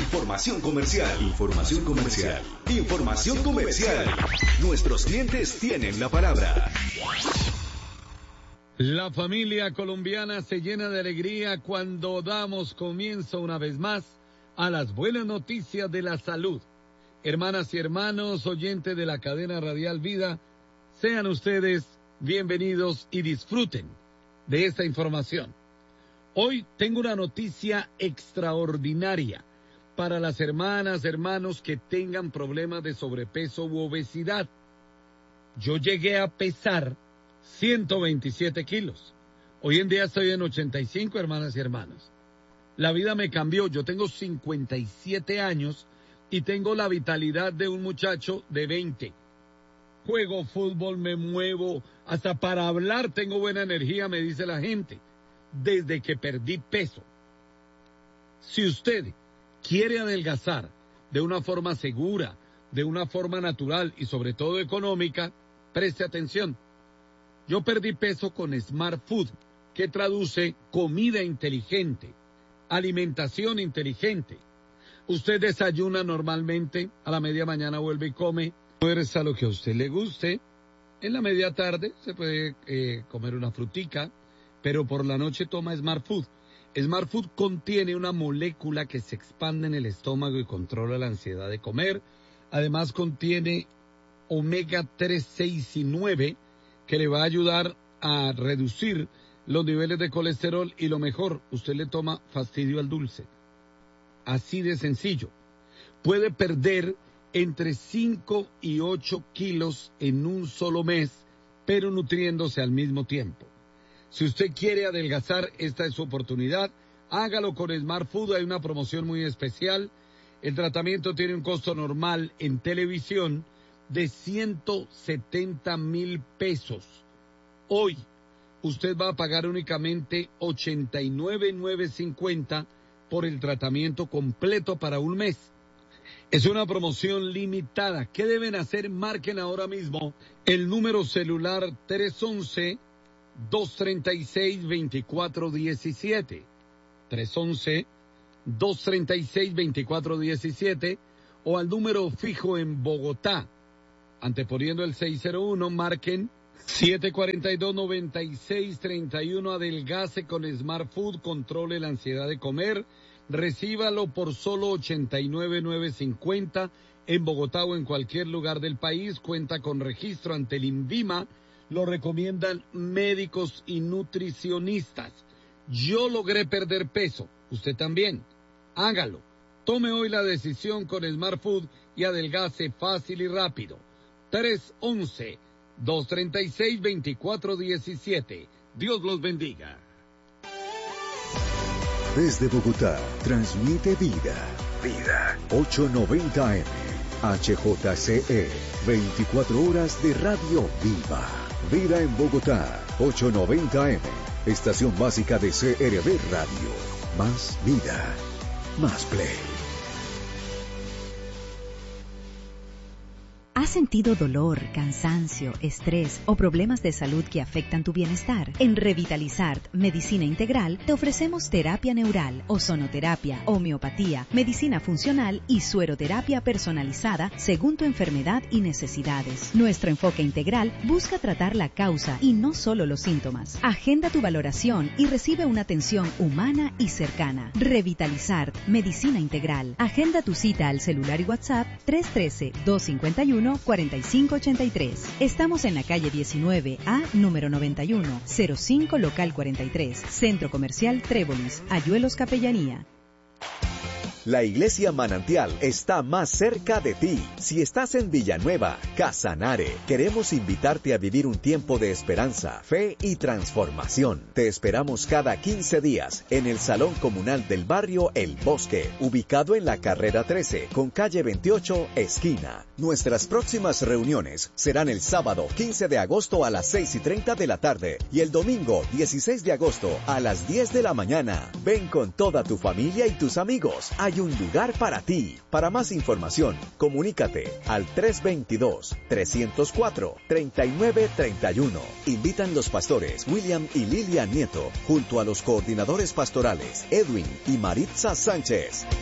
Información comercial. Información comercial. Información comercial. Nuestros clientes tienen la palabra. La familia colombiana se llena de alegría cuando damos comienzo una vez más a las buenas noticias de la salud. Hermanas y hermanos, oyentes de la cadena radial Vida, sean ustedes bienvenidos y disfruten de esta información. Hoy tengo una noticia extraordinaria para las hermanas, hermanos que tengan problemas de sobrepeso u obesidad. Yo llegué a pesar 127 kilos. Hoy en día estoy en 85, hermanas y hermanos. La vida me cambió. Yo tengo 57 años y tengo la vitalidad de un muchacho de 20. Juego fútbol, me muevo, hasta para hablar tengo buena energía, me dice la gente, desde que perdí peso. Si usted quiere adelgazar de una forma segura, de una forma natural y sobre todo económica, preste atención. Yo perdí peso con Smart Food, que traduce comida inteligente, alimentación inteligente. Usted desayuna normalmente, a la media mañana vuelve y come, fuerza lo que a usted le guste. En la media tarde se puede comer una frutica, pero por la noche toma Smart Food. Smart Food contiene una molécula que se expande en el estómago y controla la ansiedad de comer. Además contiene omega 3, 6 y 9, que le va a ayudar a reducir los niveles de colesterol y lo mejor, usted le toma fastidio al dulce. Así de sencillo. Puede perder entre 5 y 8 kilos en un solo mes, pero nutriéndose al mismo tiempo. Si usted quiere adelgazar, esta es su oportunidad. Hágalo con Smart Food, hay una promoción muy especial. El tratamiento tiene un costo normal en televisión de 170,000 pesos. Hoy, usted va a pagar únicamente 89,950 por el tratamiento completo para un mes. Es una promoción limitada. ¿Qué deben hacer? Marquen ahora mismo el número celular 311-236-2417. 311-236-2417 o al número fijo en Bogotá. Anteponiendo el 601, marquen 742-9631, adelgace con Smart Food, controle la ansiedad de comer, recíbalo por solo 89,950 en Bogotá o en cualquier lugar del país, cuenta con registro ante el INVIMA, lo recomiendan médicos y nutricionistas. Yo logré perder peso, usted también, hágalo, tome hoy la decisión con Smart Food y adelgace fácil y rápido. 311-236-2417. Dios los bendiga. Desde Bogotá, transmite Vida. Vida. 890 AM. HJCE. 24 horas de radio viva. Vida en Bogotá. 890 AM. Estación básica de CRB Radio. Más vida. Más play. ¿Has sentido dolor, cansancio, estrés o problemas de salud que afectan tu bienestar? En Revitalizart Medicina Integral te ofrecemos terapia neural, ozonoterapia, homeopatía, medicina funcional y sueroterapia personalizada según tu enfermedad y necesidades. Nuestro enfoque integral busca tratar la causa y no solo los síntomas. Agenda tu valoración y recibe una atención humana y cercana. Revitalizart Medicina Integral. Agenda tu cita al celular y WhatsApp 313-251-4583. Estamos en la calle 19A, número 91, 05 local 43, Centro Comercial Trébolis, Ayuelos Capellanía. La Iglesia Manantial está más cerca de ti. Si estás en Villanueva, Casanare, queremos invitarte a vivir un tiempo de esperanza, fe y transformación. Te esperamos cada 15 días en el Salón Comunal del Barrio El Bosque, ubicado en la carrera 13, con calle 28, esquina. Nuestras próximas reuniones serán el sábado 15 de agosto a las 6:30 de la tarde y el domingo 16 de agosto a las 10 de la mañana. Ven con toda tu familia y tus amigos. Hay un lugar para ti. Para más información, comunícate al 322-304-3931. Invitan los pastores William y Lilia Nieto, junto a los coordinadores pastorales Edwin y Maritza Sánchez.